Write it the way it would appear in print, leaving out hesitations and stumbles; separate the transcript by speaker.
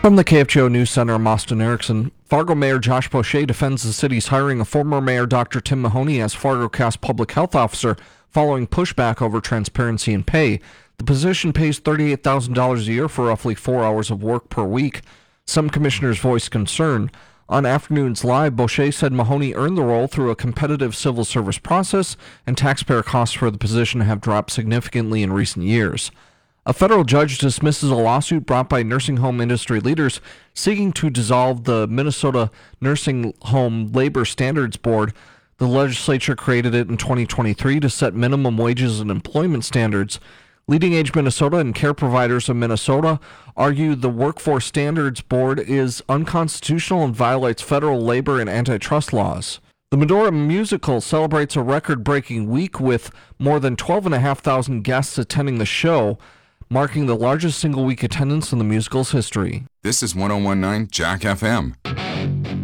Speaker 1: From the KFGO News Center, I'm Austin Erickson. Fargo Mayor Josh Boucher defends the city's hiring of former Mayor Dr. Tim Mahoney as FargoCast Public Health Officer following pushback over transparency in pay. The position pays $38,000 a year for roughly 4 hours of work per week. Some commissioners voiced concern. On Afternoons Live, Boucher said Mahoney earned the role through a competitive civil service process, and taxpayer costs for the position have dropped significantly in recent years. A federal judge dismisses a lawsuit brought by nursing home industry leaders seeking to dissolve the Minnesota Nursing Home Labor Standards Board. The legislature created it in 2023 to set minimum wages and employment standards. Leading Age Minnesota and Care Providers of Minnesota argue the Workforce Standards Board is unconstitutional and violates federal labor and antitrust laws. The Medora Musical celebrates a record-breaking week with more than 12,500 guests attending the show, marking the largest single-week attendance in the musical's history.
Speaker 2: This is 101.9 Jack FM.